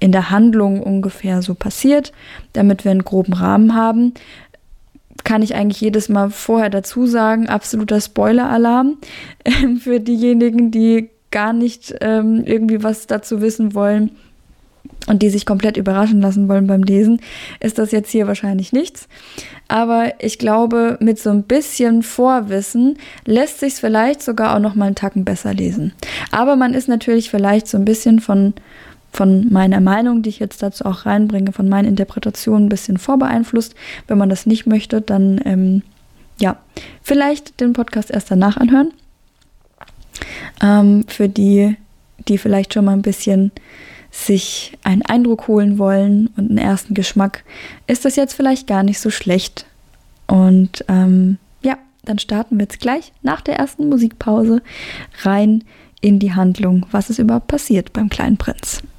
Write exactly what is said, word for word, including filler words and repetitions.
in der Handlung ungefähr so passiert, damit wir einen groben Rahmen haben. Kann ich eigentlich jedes Mal vorher dazu sagen, absoluter Spoiler-Alarm äh, für diejenigen, die gar nicht ähm, irgendwie was dazu wissen wollen und die sich komplett überraschen lassen wollen beim Lesen, ist das jetzt hier wahrscheinlich nichts. Aber ich glaube, mit so ein bisschen Vorwissen lässt sich es vielleicht sogar auch noch mal einen Tacken besser lesen. Aber man ist natürlich vielleicht so ein bisschen von, von meiner Meinung, die ich jetzt dazu auch reinbringe, von meinen Interpretationen ein bisschen vorbeeinflusst. Wenn man das nicht möchte, dann ähm, ja, vielleicht den Podcast erst danach anhören. Ähm, für die, die vielleicht schon mal ein bisschen sich einen Eindruck holen wollen und einen ersten Geschmack, ist das jetzt vielleicht gar nicht so schlecht. Und ähm, ja, dann starten wir jetzt gleich nach der ersten Musikpause rein in die Handlung, was ist überhaupt passiert beim Kleinen Prinz.